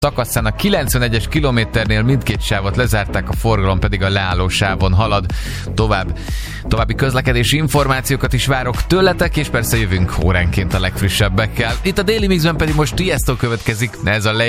szakaszán a 91-es kilométernél mindkét sávot lezárták, a forgalom pedig a leálló sávon halad tovább. További közlekedési információkat is várok tőletek, és persze jövünk óránként a legfrissebbekkel. Itt a Daily Mixben pedig most Tiesto következik, ez a